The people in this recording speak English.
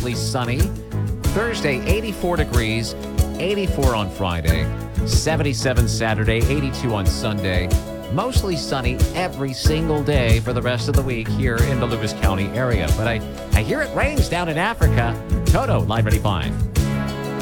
mostly sunny. Thursday, 84 degrees, 84 on Friday, 77 Saturday, 82 on Sunday. Mostly sunny every single day for the rest of the week here in the Lewis County area. But I hear it rains down in Africa. Toto, Live 95.